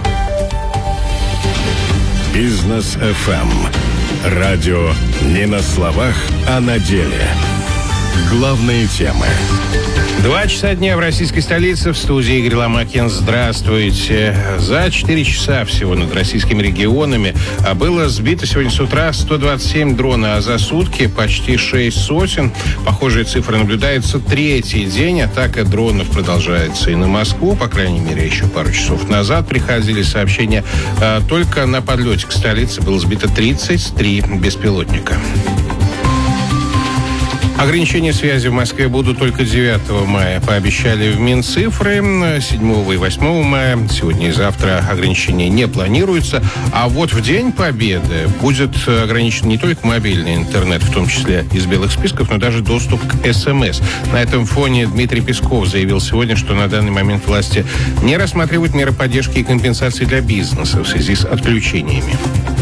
Бизнес ФМ. Радио не на словах, а на деле. Главные темы. 2 часа дня в российской столице. В студии Игорь Ломакин. Здравствуйте. За 4 часа всего над российскими регионами было сбито сегодня с утра 127 дрона, а за сутки почти 6 сотен. Похожие цифры наблюдаются третий день. Атака дронов продолжается и на Москву. По крайней мере, еще пару часов назад приходили сообщения. Только на подлете к столице было сбито 33 беспилотника. Ограничения связи в Москве будут только 9 мая. Пообещали в Минцифры. 7 и 8 мая, сегодня и завтра, ограничения не планируются. А вот в День Победы будет ограничен не только мобильный интернет, в том числе из белых списков, но даже доступ к СМС. На этом фоне Дмитрий Песков заявил сегодня, что на данный момент власти не рассматривают меры поддержки и компенсации для бизнеса в связи с отключениями.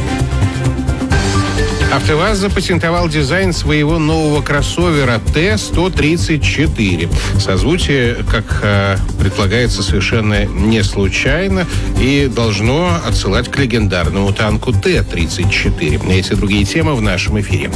АвтоВАЗ запатентовал дизайн своего нового кроссовера Т-134. Созвучие, как предполагается, совершенно не случайно и должно отсылать к легендарному танку Т-34. Эти и другие темы в нашем эфире.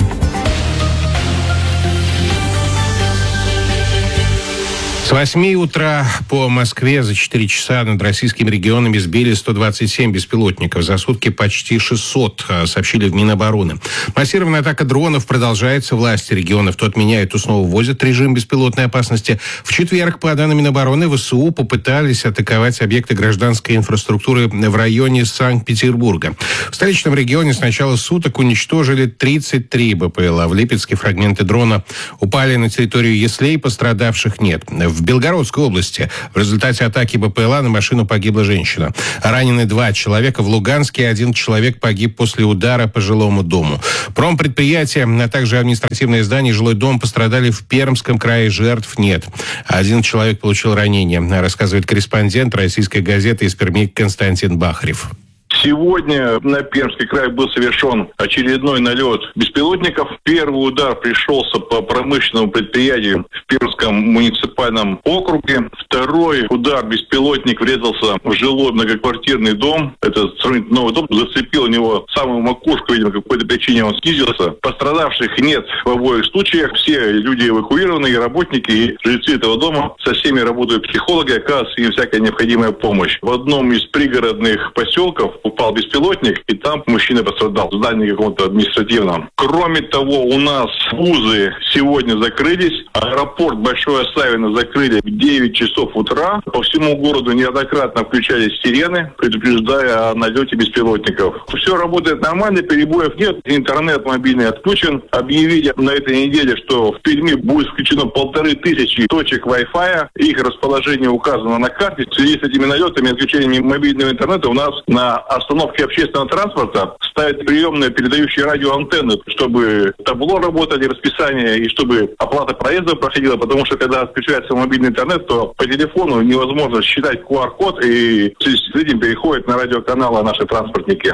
С 8 утра по Москве за 4 часа над российскими регионами сбили 127 беспилотников. За сутки почти 600, сообщили в Минобороны. Массированная атака дронов продолжается. Власти регионов то отменяют, то снова вводят режим беспилотной опасности. В четверг, по данным Минобороны, ВСУ попытались атаковать объекты гражданской инфраструктуры в районе Санкт-Петербурга. В столичном регионе с начала суток уничтожили 33 БПЛА. В Липецке фрагменты дрона упали на территорию Яслей, пострадавших нет. В Белгородской области в результате атаки БПЛА на машину погибла женщина. Ранены 2 человека. В Луганске 1 человек погиб после удара по жилому дому. Промпредприятие, а также административное здание и жилой дом пострадали в Пермском крае. Жертв нет. 1 человек получил ранение, рассказывает корреспондент российской газеты из Перми Константин Бахарев. Сегодня на Пермский край был совершен очередной налет беспилотников. Первый удар пришелся по промышленному предприятию в Пермском муниципальном округе. Второй удар беспилотник врезался в жилой многоквартирный дом. Это сравнительно новый дом. Зацепил у него самую макушку, видимо, по какой-то причине он снизился. Пострадавших нет в обоих случаях. Все люди эвакуированы, и работники, и жильцы этого дома. Со всеми работают психологи, оказывается им всякая необходимая помощь. В одном из пригородных поселков упал беспилотник, и там мужчина пострадал в здании каком-то административном. Кроме того, у нас вузы сегодня закрылись. Аэропорт Большое Савино закрыли в 9 часов утра. По всему городу неоднократно включались сирены, предупреждая о налете беспилотников. Все работает нормально, перебоев нет. Интернет мобильный отключен. Объявили на этой неделе, что в Перми будет включено 1500 точек Wi-Fi. Их расположение указано на карте. В связи с этими налетами и отключением мобильного интернета у нас на остановке общественного транспорта ставят приемные передающие радиоантенны, чтобы табло работали, расписание, и чтобы оплата проезда проходила, потому что когда отключается мобильный интернет, то по телефону невозможно считать QR-код, и в связи с этим переходят на радиоканалы наши транспортники.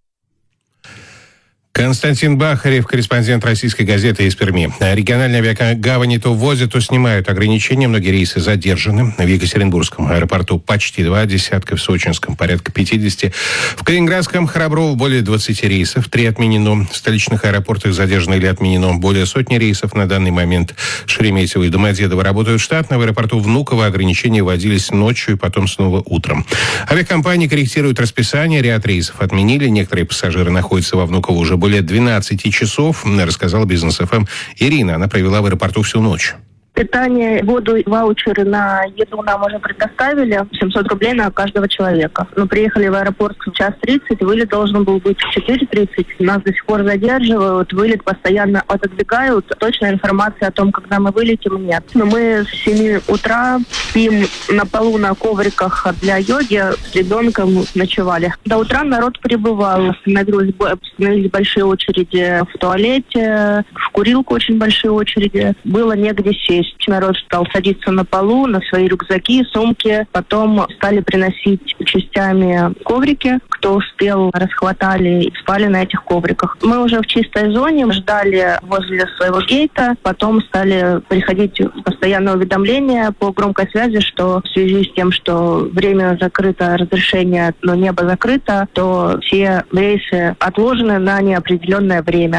Константин Бахарев, корреспондент российской газеты из Перми. Региональные авиагавани то вводят, то снимают ограничения. Многие рейсы задержаны. В Екатеринбургском аэропорту почти 2 десятка, в Сочинском порядка 50. В Калининградском Храброво более 20 рейсов, 3 отменено. В столичных аэропортах задержано или отменено более сотни рейсов. На данный момент Шереметьево и Домодедово работают штатно. В аэропорту Внуково ограничения вводились ночью и потом снова утром. Авиакомпании корректируют расписание. Ряд рейсов отменили. Некоторые пассажиры находятся во Внуково уже более 12 часов, рассказала Бизнес ФМ Ирина. Она провела в аэропорту всю ночь. Питание, воду, ваучеры на еду нам уже предоставили. 700 рублей на каждого человека. Мы приехали в аэропорт в 1:30, вылет должен был быть в 4:30. Нас до сих пор задерживают, вылет постоянно отодвигают. Точная информация о том, когда мы вылетим, нет. Но мы с 7 утра спим на полу на ковриках для йоги, с ребенком ночевали. До утра народ прибывал. Остановились большие очереди в туалете, в курилку очень большие очереди. Было негде сесть. Народ стал садиться на полу, на свои рюкзаки, сумки. Потом стали приносить частями коврики. Кто успел, расхватали и спали на этих ковриках. Мы уже в чистой зоне ждали возле своего гейта. Потом стали приходить постоянные уведомления по громкой связи, что в связи с тем, что время закрыто, разрешение, но небо закрыто, то все рейсы отложены на неопределенное время.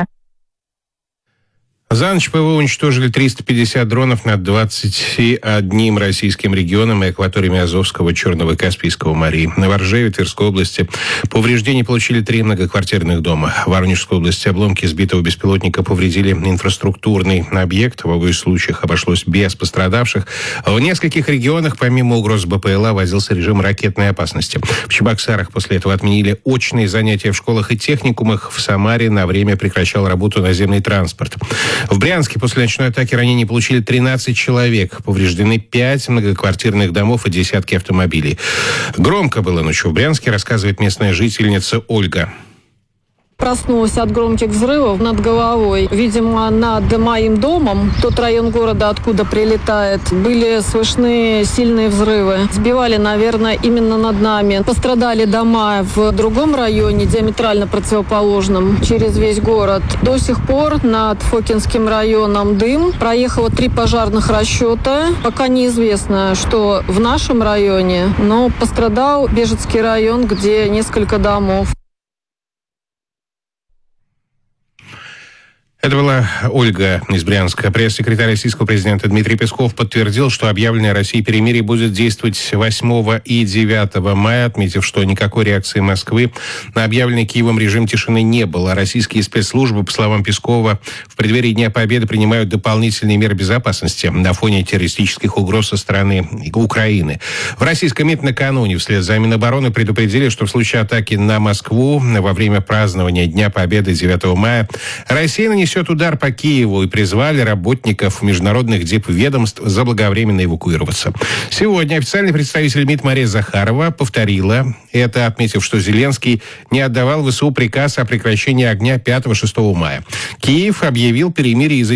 За ночь ПВО уничтожили 350 дронов над 21 российским регионом и акваториями Азовского, Черного и Каспийского морей. На Воржеве, Тверской области повреждений получили 3 многоквартирных дома. В Воронежской области обломки сбитого беспилотника повредили инфраструктурный объект. В обоих случаях обошлось без пострадавших. В нескольких регионах, помимо угроз БПЛА, вводился режим ракетной опасности. В Чебоксарах после этого отменили очные занятия в школах и техникумах. В Самаре на время прекращал работу наземный транспорт. В Брянске после ночной атаки ранений получили 13 человек. Повреждены 5 многоквартирных домов и десятки автомобилей. Громко было ночью в Брянске, рассказывает местная жительница Ольга. Проснулась от громких взрывов над головой. Видимо, над моим домом, тот район города, откуда прилетает, были слышны сильные взрывы. Сбивали, наверное, именно над нами. Пострадали дома в другом районе, диаметрально противоположном, через весь город. До сих пор над Фокинским районом дым. Проехало 3 пожарных расчета. Пока неизвестно, что в нашем районе, но пострадал Бежецкий район, где несколько домов. Это была Ольга из Брянска. Пресс-секретарь российского президента Дмитрий Песков подтвердил, что объявленное Россией перемирие будет действовать 8 и 9 мая, отметив, что никакой реакции Москвы на объявленный Киевом режим тишины не было. Российские спецслужбы, по словам Пескова, в преддверии Дня Победы принимают дополнительные меры безопасности на фоне террористических угроз со стороны Украины. В российском МИД накануне вслед за Минобороны предупредили, что в случае атаки на Москву во время празднования Дня Победы 9 мая Россия нанесет удар по Киеву и призвали работников международных дипведомств заблаговременно эвакуироваться. Сегодня официальный представитель МИД Мария Захарова повторила это, отметив, что Зеленский не отдавал ВСУ приказ о прекращении огня 5-6 мая. Киев объявил перемирие из-за